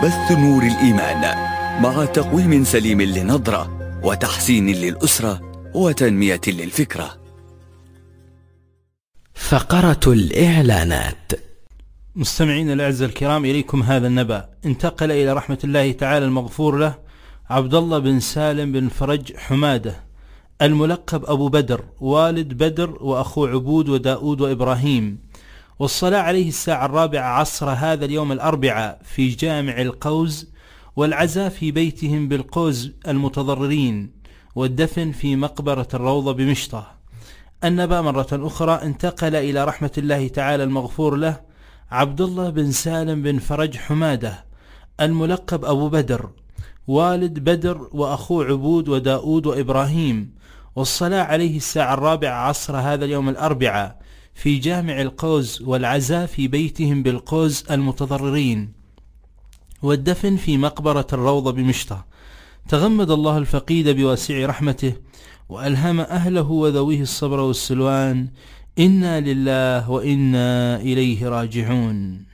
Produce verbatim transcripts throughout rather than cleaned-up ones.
بث نور الإيمان مع تقويم سليم للنظرة وتحسين للأسرة وتنمية للفكرة. فقرة الإعلانات. مستمعين الأعزاء الكرام، إليكم هذا النبأ. انتقل إلى رحمة الله تعالى المغفور له عبد الله بن سالم بن فرج حمادة الملقب أبو بدر، والد بدر وأخو عبود وداود وإبراهيم، والصلاة عليه الساعة الرابعة عصر هذا اليوم الأربعاء في جامع القوز، والعزاء في بيتهم بالقوز المتضررين، والدفن في مقبرة الروضة بمشطة. النبأ مرة أخرى. انتقل إلى رحمة الله تعالى المغفور له عبد الله بن سالم بن فرج حمادة الملقب أبو بدر، والد بدر وأخو عبود وداود وإبراهيم، والصلاة عليه الساعة الرابعة عصر هذا اليوم الأربعاء في جامع القوز، والعزاء في بيتهم بالقوز المتضررين، والدفن في مقبرة الروضة بمشطة. تغمد الله الفقيد بواسع رحمته، وألهم أهله وذويه الصبر والسلوان. إنا لله وإنا إليه راجعون.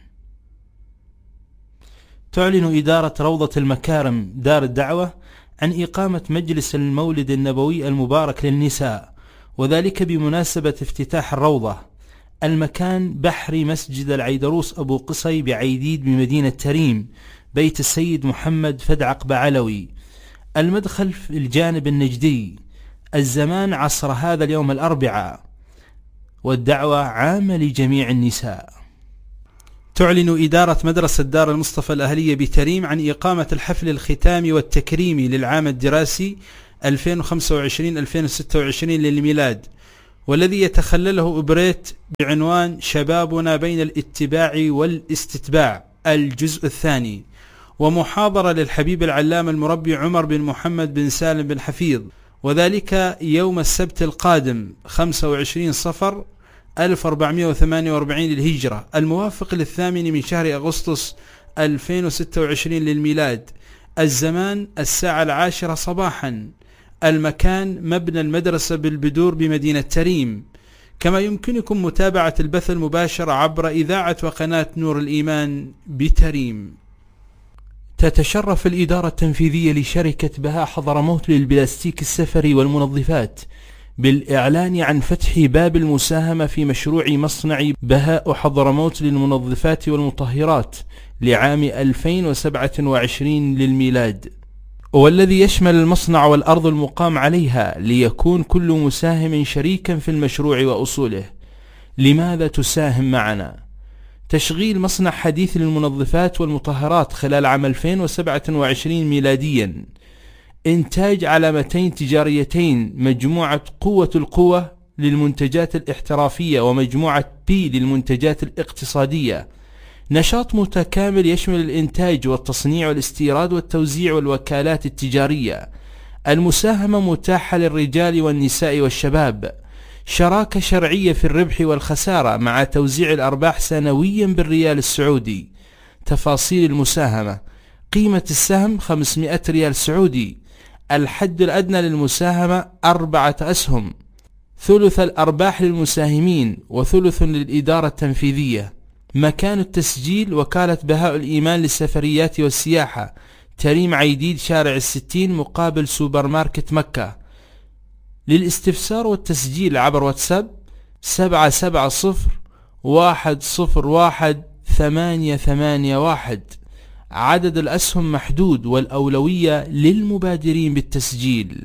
تعلن إدارة روضة المكارم دار الدعوة عن إقامة مجلس المولد النبوي المبارك للنساء، وذلك بمناسبة افتتاح الروضة. المكان بحري مسجد العيدروس أبو قصي بعيديد بمدينة تريم، بيت السيد محمد فدعق بعلوي. المدخل في الجانب النجدي. الزمان عصر هذا اليوم الأربعاء، والدعوة عامة لجميع النساء. تعلن إدارة مدرسة دار المصطفى الأهلية بتريم عن إقامة الحفل الختامي والتكريمي للعام الدراسي ألفين وخمسة وعشرين ألفين وستة وعشرين للميلاد، والذي يتخلله إبريت بعنوان شبابنا بين الاتباع والاستتباع الجزء الثاني، ومحاضرة للحبيب العلام المربي عمر بن محمد بن سالم بن حفيظ، وذلك يوم السبت القادم خمسة وعشرين صفر ألف وأربعمائة وثمانية وأربعين للهجرة، الموافق للثامن من شهر أغسطس ألفين وستة وعشرين للميلاد. الزمان الساعة العاشرة صباحا. المكان مبنى المدرسة بالبدور بمدينة تريم. كما يمكنكم متابعة البث المباشر عبر إذاعة وقناة نور الإيمان بتريم. تتشرف الإدارة التنفيذية لشركة بهاء حضرموت للبلاستيك السفري والمنظفات بالإعلان عن فتح باب المساهمة في مشروع مصنع بهاء حضرموت للمنظفات والمطهرات لعام ألفين وسبعة وعشرين للميلاد، والذي يشمل المصنع والأرض المقام عليها، ليكون كل مساهم شريكا في المشروع وأصوله. لماذا تساهم معنا؟ تشغيل مصنع حديث للمنظفات والمطهرات خلال عام ألفين وسبعة وعشرين ميلاديا. إنتاج علامتين تجاريتين، مجموعة قوة القوة للمنتجات الاحترافية ومجموعة بي للمنتجات الاقتصادية. نشاط متكامل يشمل الإنتاج والتصنيع والاستيراد والتوزيع والوكالات التجارية. المساهمة متاحة للرجال والنساء والشباب. شراكة شرعية في الربح والخسارة مع توزيع الأرباح سنويا بالريال السعودي. تفاصيل المساهمة: قيمة السهم خمسمائة ريال سعودي. الحد الأدنى للمساهمة أربعة أسهم. ثلث الأرباح للمساهمين وثلث للإدارة التنفيذية. مكان التسجيل: وكالة بهاء الإيمان للسفريات والسياحة، تريم عيديد شارع الستين مقابل سوبر ماركت مكة. للاستفسار والتسجيل عبر واتساب سبعة سبعة صفر واحد صفر واحد ثمانية ثمانية واحد. عدد الأسهم محدود، والأولوية للمبادرين بالتسجيل.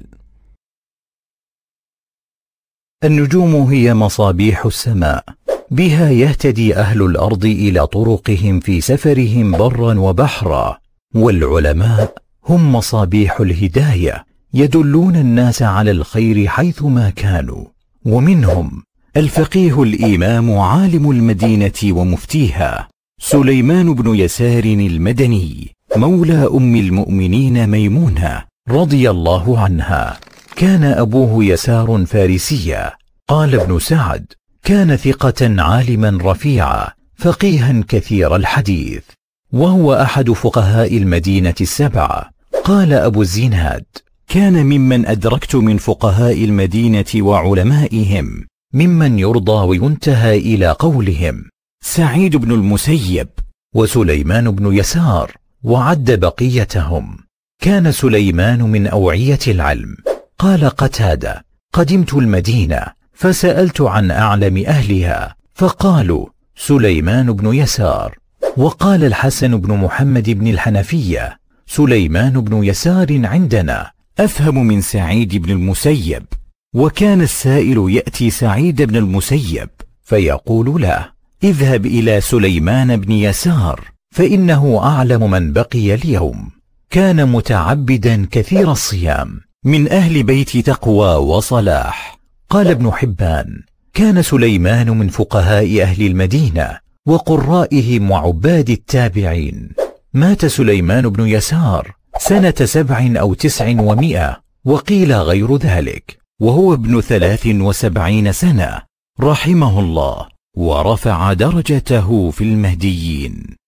النجوم هي مصابيح السماء، بها يهتدي أهل الأرض إلى طرقهم في سفرهم برا وبحرا، والعلماء هم مصابيح الهداية، يدلون الناس على الخير حيثما كانوا. ومنهم الفقيه الإمام عالم المدينة ومفتيها سليمان بن يسار المدني، مولى أم المؤمنين ميمونة رضي الله عنها. كان أبوه يسار فارسيا. قال ابن سعد: كان ثقة عالما رفيعا فقيها كثير الحديث، وهو أحد فقهاء المدينة السبعة. قال أبو الزناد: كان ممن أدركت من فقهاء المدينة وعلمائهم ممن يرضى وينتهى إلى قولهم سعيد بن المسيب وسليمان بن يسار وعد بقيتهم. كان سليمان من أوعية العلم. قال قتادة: قدمت المدينة فسألت عن أعلم أهلها فقالوا سليمان بن يسار. وقال الحسن بن محمد بن الحنفية: سليمان بن يسار عندنا أفهم من سعيد بن المسيب. وكان السائل يأتي سعيد بن المسيب فيقول له: اذهب إلى سليمان بن يسار فإنه أعلم من بقي اليوم. كان متعبدا كثير الصيام، من أهل بيت تقوى وصلاح. قال ابن حبان: كان سليمان من فقهاء أهل المدينة وقرائهم وعباد التابعين. مات سليمان بن يسار سنة سبع أو تسع ومئة، وقيل غير ذلك، وهو ابن ثلاث وسبعين سنة، رحمه الله ورفع درجته في المهديين.